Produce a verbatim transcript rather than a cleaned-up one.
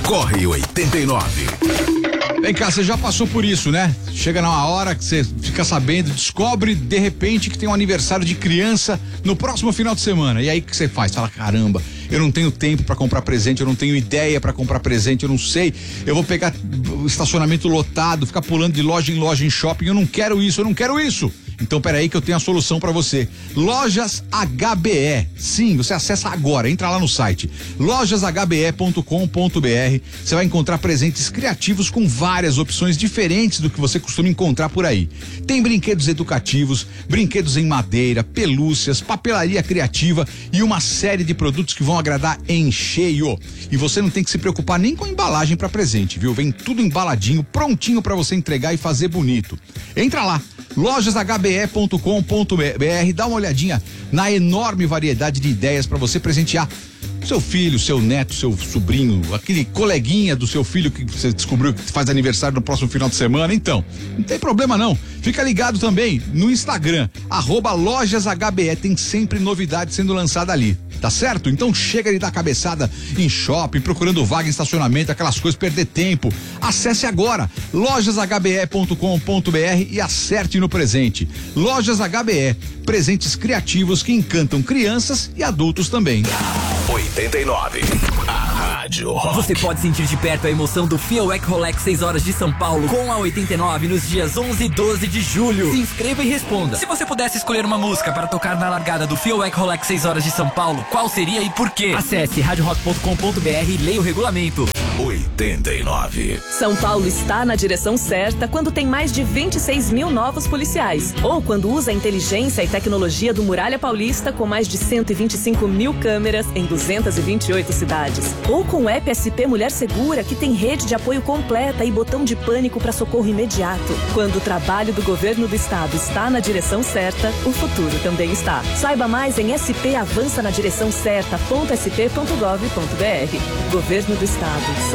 Corre oitenta e nove. Vem cá, você já passou por isso, né? Chega numa hora que você fica sabendo, descobre de repente que tem um aniversário de criança no próximo final de semana. E aí o que você faz? Fala, caramba, eu não tenho tempo pra comprar presente, eu não tenho ideia pra comprar presente, eu não sei. Eu vou pegar o estacionamento lotado, ficar pulando de loja em loja em shopping, eu não quero isso, eu não quero isso. Então peraí que eu tenho a solução pra você. Lojas H B E. Sim, você acessa agora, entra lá no site lojas h b e ponto com ponto b r. Você vai encontrar presentes criativos com várias opções diferentes do que você costuma encontrar por aí. Tem brinquedos educativos, brinquedos em madeira, pelúcias, papelaria criativa e uma série de produtos que vão agradar em cheio. E você não tem que se preocupar nem com a embalagem pra presente, viu? Vem tudo embaladinho, prontinho pra você entregar e fazer bonito. Entra lá, lojas h b e ponto com ponto b r, dá uma olhadinha na enorme variedade de ideias para você presentear seu filho, seu neto, seu sobrinho, aquele coleguinha do seu filho que você descobriu que faz aniversário no próximo final de semana. Então, não tem problema não. Fica ligado também no Instagram, arroba lojas H B E, tem sempre novidade sendo lançada ali. Tá certo? Então chega de dar cabeçada em shopping, procurando vaga em estacionamento, aquelas coisas, perder tempo. Acesse agora lojas h b e ponto com ponto b r e acerte no presente. Lojas H B E, presentes criativos que encantam crianças e adultos também. oitenta e nove. A Rádio Rock. Você pode sentir de perto a emoção do Fielwec Rolex seis horas de São Paulo com a oitenta e nove nos dias onze e doze de julho. Se inscreva e responda. Se você pudesse escolher uma música para tocar na largada do Fielwec Rolex seis horas de São Paulo, qual seria e por quê? Acesse rádio rock ponto com ponto b r e leia o regulamento. oitenta e nove. São Paulo está na direção certa quando tem mais de vinte e seis mil novos policiais. Ou quando usa a inteligência e tecnologia do Muralha Paulista com mais de cento e vinte e cinco mil câmeras em duzentas e vinte e oito cidades. Ou com o app S P Mulher Segura, que tem rede de apoio completa e botão de pânico para socorro imediato. Quando o trabalho do governo do estado está na direção certa, o futuro também está. Saiba mais em s p avança na direção certa ponto s p ponto gov ponto b r. Governo do Estado.